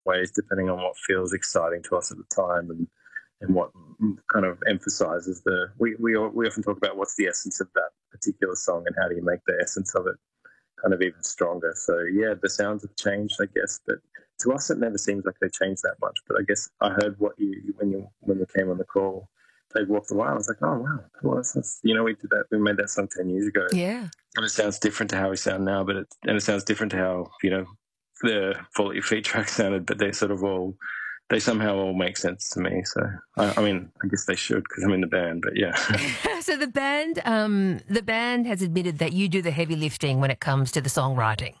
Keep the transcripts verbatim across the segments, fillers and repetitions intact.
ways depending on what feels exciting to us at the time and and what kind of emphasizes the we we we often talk about what's the essence of that particular song and how do you make the essence of it kind of even stronger. So yeah, the sounds have changed, I guess, but to us it never seems like they changed that much. But I guess I heard what you when you when we came on the call, Dave Walked Away. I was like, oh wow, well, that's, that's, you know, we did that. We made that song ten years ago. Yeah, and it sounds different to how we sound now, but it and it sounds different to how you know the Fall at Your Feet track sounded. But they sort of all. They somehow all make sense to me. So, I, I mean, I guess they should because I'm in the band, but yeah. So the band, um, the band has admitted that you do the heavy lifting when it comes to the songwriting.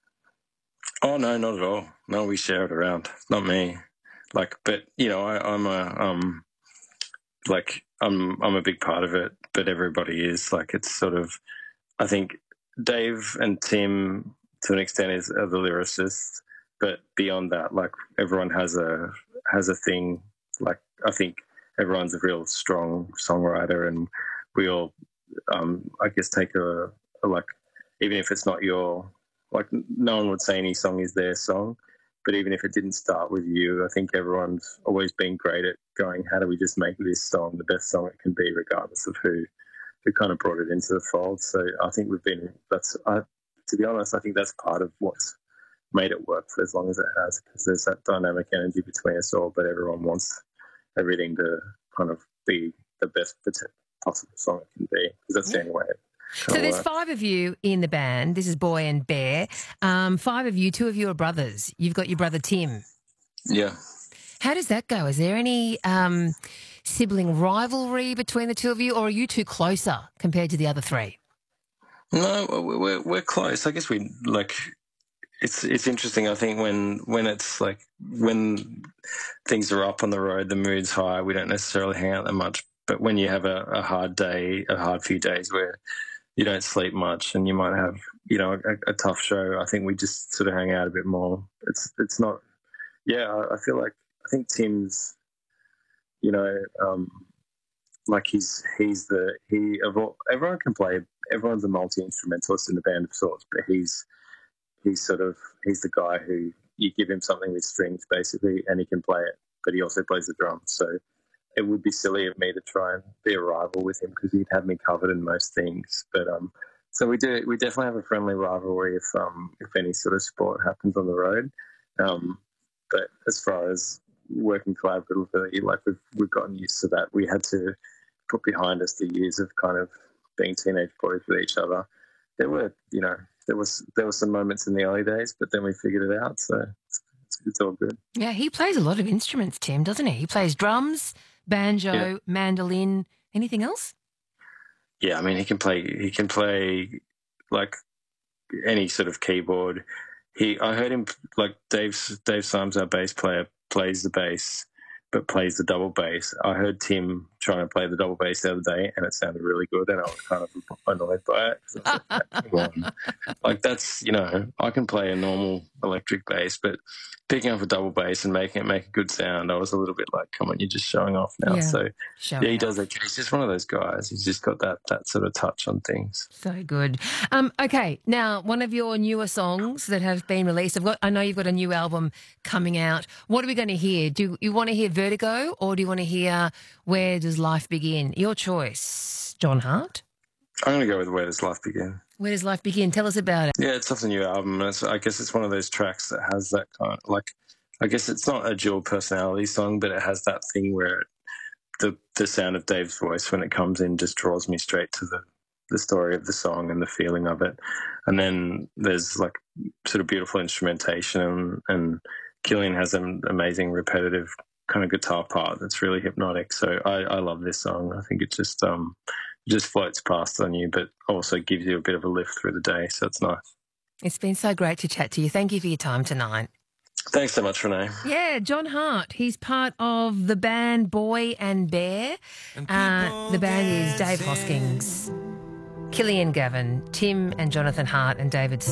Oh, no, not at all. No, we share it around. Not me. Like, but, you know, I, I'm a, um, like, I'm, I'm a big part of it, but everybody is. Like, it's sort of, I think Dave and Tim, to an extent, is are the lyricists. But beyond that, like everyone has a has a thing. Like I think everyone's a real strong songwriter, and we all, um, I guess, take a, a like even if it's not your like no one would say any song is their song, but even if it didn't start with you, I think everyone's always been great at going, how do we just make this song the best song it can be, regardless of who who kind of brought it into the fold. So I think we've been that's I, to be honest, I think that's part of what's made it work for as long as it has, because there's that dynamic energy between us all, but everyone wants everything to kind of be the best possible song it can be, because that's the only way it So there's works. Five of you in the band. This is Boy and Bear. Um, five of you, two of you are brothers. You've got your brother Tim. Yeah. How does that go? Is there any um, sibling rivalry between the two of you, or are you two closer compared to the other three? No, we're, we're close. I guess we, like... It's it's interesting. I think when when it's like when things are up on the road, the mood's high. We don't necessarily hang out that much. But when you have a, a hard day, a hard few days where you don't sleep much, and you might have you know a, a tough show, I think we just sort of hang out a bit more. It's it's not. Yeah, I, I feel like I think Tim's, you know, um, like he's he's the he of all, everyone can play. Everyone's a multi instrumentalist in the band of sorts, but he's. He's sort of he's the guy who you give him something with strings basically, and he can play it, but he also plays the drums. So it would be silly of me to try and be a rival with him because he'd have me covered in most things. But um, so we do we definitely have a friendly rivalry if um if any sort of sport happens on the road. Um, but as far as working collaboratively, like we've we've gotten used to that. We had to put behind us the years of kind of being teenage boys with each other. There were you know. There was there were some moments in the early days, but then we figured it out, so it's, it's, it's all good. Yeah, he plays a lot of instruments, Tim, doesn't he? He plays drums, banjo, yeah. mandolin. Anything else? Yeah, I mean he can play. He can play like any sort of keyboard. He, I heard him like Dave. Dave Symes, our bass player, plays the bass, but plays the double bass. I heard Tim trying to play the double bass the other day, and it sounded really good, and I was kind of annoyed by it. I was like, come on. Like that's, you know, I can play a normal electric bass, but picking up a double bass and making it make a good sound, I was a little bit like, come on, you're just showing off now. Yeah, so showing yeah, he off. does okay. He's just one of those guys. He's just got that that sort of touch on things. So good. Um, okay, now one of your newer songs that have been released. I've got. I know you've got a new album coming out. What are we going to hear? Do you want to hear Vertigo, or do you want to hear Where Does Life Begin? Your choice, John Hart. I'm going to go with Where Does Life Begin. Where Does Life Begin? Tell us about it. Yeah, it's off the new album. It's, I guess it's one of those tracks that has that kind of, like, I guess it's not a dual personality song, but it has that thing where the the sound of Dave's voice when it comes in just draws me straight to the, the story of the song and the feeling of it. And then there's, like, sort of beautiful instrumentation, and, and Killian has an amazing repetitive kind of guitar part that's really hypnotic. So I, I love this song. I think it just um it just floats past on you, but also gives you a bit of a lift through the day. So it's nice. It's been so great to chat to you. Thank you for your time tonight. Thanks so much, Renee. Yeah, John Hart. He's part of the band Boy and Bear. Uh, the band is Dave Hoskins, Killian Gavin, Tim and Jonathan Hart, and David